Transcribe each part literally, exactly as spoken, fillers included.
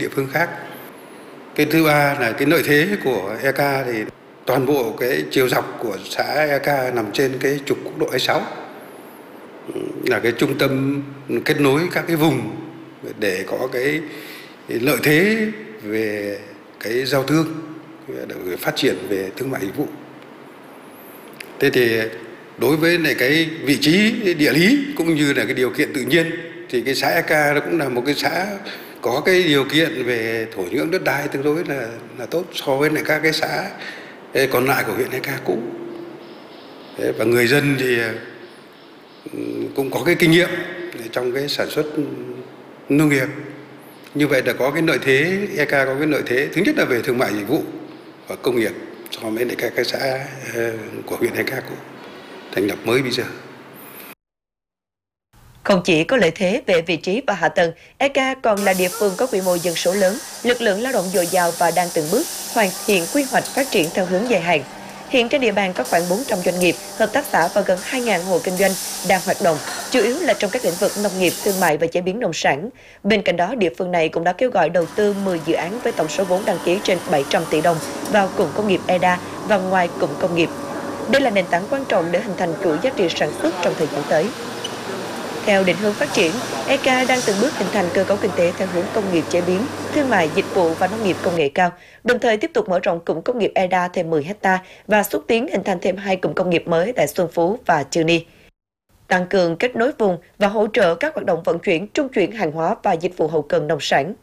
địa phương khác. Cái thứ ba là cái lợi thế của e ca thì toàn bộ cái chiều dọc của xã e ca nằm trên cái trục quốc lộ hai mươi sáu, là cái trung tâm kết nối các cái vùng để có cái lợi thế về cái giao thương, để phát triển về thương mại dịch vụ. Thế thì đối với lại cái vị trí địa lý cũng như là cái điều kiện tự nhiên thì cái xã e ca nó cũng là một cái xã có cái điều kiện về thổ nhưỡng đất đai tương đối là là tốt so với lại các cái xã còn lại của huyện e ca cũ. Thế và người dân thì cũng có cái kinh nghiệm trong cái sản xuất nông nghiệp. Như vậy là có cái lợi thế, e ca có cái lợi thế thứ nhất là về thương mại dịch vụ và công nghiệp so với lại các cái xã của huyện e ca cũ thành lập mới bây giờ. Không chỉ có lợi thế về vị trí và hạ tầng, e ca còn là địa phương có quy mô dân số lớn, lực lượng lao động dồi dào và đang từng bước hoàn thiện quy hoạch phát triển theo hướng dài hạn. Hiện trên địa bàn có khoảng bốn trăm doanh nghiệp, hợp tác xã và gần hai nghìn hộ kinh doanh đang hoạt động, chủ yếu là trong các lĩnh vực nông nghiệp, thương mại và chế biến nông sản. Bên cạnh đó, địa phương này cũng đã kêu gọi đầu tư mười dự án với tổng số vốn đăng ký trên bảy trăm tỷ đồng vào cụm công nghiệp e đa và ngoài cụm công nghiệp. Đây là nền tảng quan trọng để hình thành chuỗi giá trị sản xuất trong thời gian tới. Theo định hướng phát triển, e ca đang từng bước hình thành cơ cấu kinh tế theo hướng công nghiệp chế biến, thương mại, dịch vụ và nông nghiệp công nghệ cao, đồng thời tiếp tục mở rộng cụm công nghiệp e đa thêm mười héc ta và xúc tiến hình thành thêm hai cụm công nghiệp mới tại Xuân Phú và Chư Ni. Tăng cường kết nối vùng và hỗ trợ các hoạt động vận chuyển, trung chuyển hàng hóa và dịch vụ hậu cần nông sản.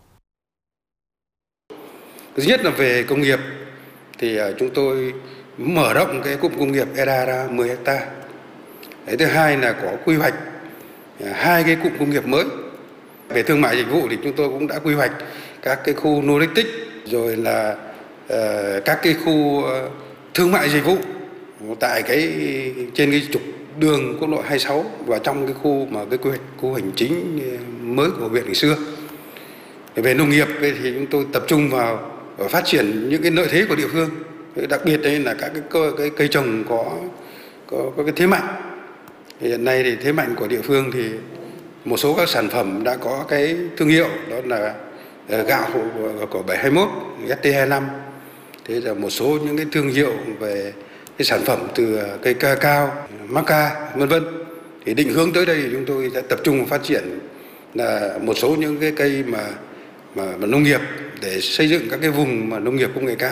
Thứ nhất là về công nghiệp thì chúng tôi mở rộng cái cụm công nghiệp e đa ra mười héc ta. Thứ hai là có quy hoạch hai cái cụm công nghiệp mới. Về thương mại dịch vụ thì chúng tôi cũng đã quy hoạch các cái khu logistics rồi là uh, các cái khu uh, thương mại dịch vụ tại cái trên cái trục đường quốc lộ hai mươi sáu và trong cái khu mà cái quy hoạch khu hành chính mới của huyện ngày xưa. Về nông nghiệp thì chúng tôi tập trung vào phát triển những cái lợi thế của địa phương, đặc biệt đấy là các cái, cơ, cái cây trồng có có, có cái thế mạnh. Hiện nay thì thế mạnh của địa phương thì một số các sản phẩm đã có cái thương hiệu, đó là gạo của bảy hai mốt, ét tê hai lăm. Thế là một số những cái thương hiệu về cái sản phẩm từ cây cacao, maca, vân vân. Thì định hướng tới đây chúng tôi sẽ tập trung phát triển là một số những cái cây mà mà, mà nông nghiệp để xây dựng các cái vùng mà nông nghiệp công nghệ cao.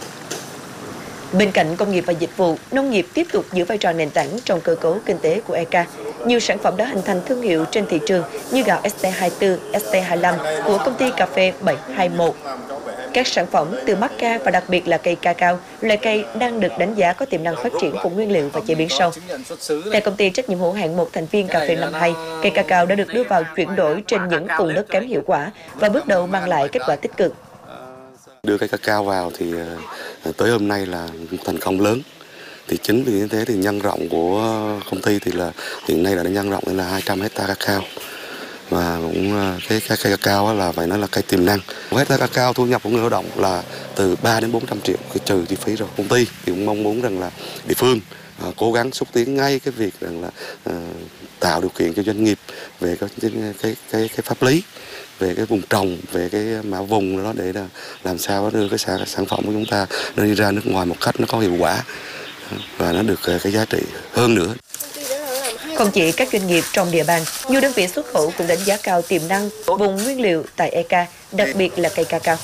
Bên cạnh công nghiệp và dịch vụ, nông nghiệp tiếp tục giữ vai trò nền tảng trong cơ cấu kinh tế của e ca. Nhiều sản phẩm đã hình thành thương hiệu trên thị trường như gạo ét tê hai mươi tư, ét tê hai mươi lăm của công ty cà phê bảy hai mốt. Các sản phẩm từ maca và đặc biệt là cây cacao, loại cây đang được đánh giá có tiềm năng phát triển vùng nguyên liệu và chế biến sâu. Tại công ty trách nhiệm hữu hạn một thành viên cà phê năm hai, cây cacao đã được đưa vào chuyển đổi trên những vùng đất kém hiệu quả và bước đầu mang lại kết quả tích cực. Đưa cây cacao vào thì tới hôm nay là một thành công lớn. Thì chính vì như thế thì nhân rộng của công ty thì là hiện nay là đã nhân rộng lên là hai trăm hecta cacao. Và cũng cái cây cacao là phải nói là cây tiềm năng. Một hecta cacao thu nhập của người lao động là từ ba đến bốn trăm triệu cái trừ chi phí rồi. Công ty thì cũng mong muốn rằng là địa phương à, cố gắng xúc tiến ngay cái việc rằng là à, tạo điều kiện cho doanh nghiệp về cái cái cái cái, cái pháp lý, về cái vùng trồng, về cái mã vùng đó để là làm sao đưa cái sản, sản phẩm của chúng ta đi ra nước ngoài một cách nó có hiệu quả và nó được cái giá trị hơn nữa. Không chỉ các doanh nghiệp trong địa bàn, nhiều đơn vị xuất khẩu cũng đánh giá cao tiềm năng vùng nguyên liệu tại e ca, đặc biệt là cây cacao.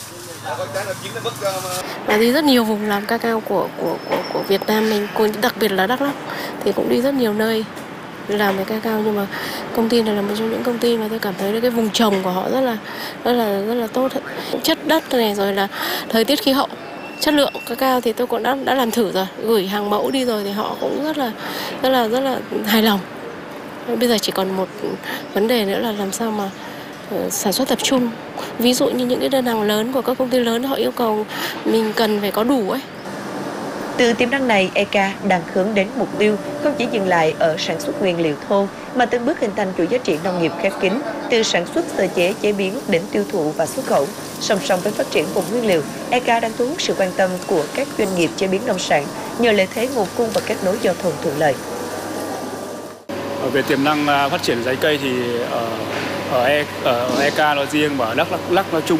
Và đi rất nhiều vùng làm cacao của của của của Việt Nam mình, đặc biệt là Đắk Lắk thì cũng đi rất nhiều nơi làm cái cacao, nhưng mà công ty này là một trong những công ty mà tôi cảm thấy cái vùng trồng của họ rất là rất là rất là tốt. Chất đất này rồi là thời tiết khí hậu, chất lượng cacao thì tôi cũng đã đã làm thử rồi, gửi hàng mẫu đi rồi thì họ cũng rất là rất là rất là hài lòng. Bây giờ chỉ còn một vấn đề nữa là làm sao mà uh, sản xuất tập trung. Ví dụ như những cái đơn hàng lớn của các công ty lớn họ yêu cầu mình cần phải có đủ ấy. Từ tiềm năng này, e ca đang hướng đến mục tiêu không chỉ dừng lại ở sản xuất nguyên liệu thô mà từng bước hình thành chuỗi giá trị nông nghiệp khép kín, từ sản xuất, sơ chế, chế biến đến tiêu thụ và xuất khẩu. Song song với phát triển vùng nguyên liệu, e ca đang thu hút sự quan tâm của các doanh nghiệp chế biến nông sản nhờ lợi thế nguồn cung và kết nối giao thông thuận lợi. Về tiềm năng phát triển trái cây thì ở ở, e, ở e ca nói riêng và Đắk Lắk nói chung